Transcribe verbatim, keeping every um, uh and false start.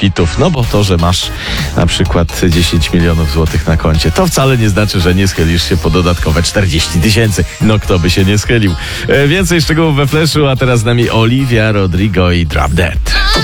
hitów. No bo to, że masz na przykład dziesięć milionów złotych na koncie, to wcale nie znaczy, że nie schylisz się po dodatkowe czterdzieści tysięcy. No kto by się nie schylił. E, więcej szczegółów we Flashu, a teraz z nami Olivia Rodrigo i Drop Dead.